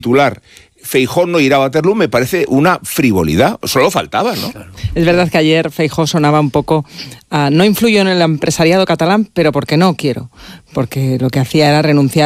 titular Feijóo no irá a Waterloo me parece una frivolidad, solo faltaba, ¿no? Claro. Es verdad que ayer Feijóo sonaba un poco no influyo en el empresariado catalán, pero porque no quiero, porque lo que hacía era renunciar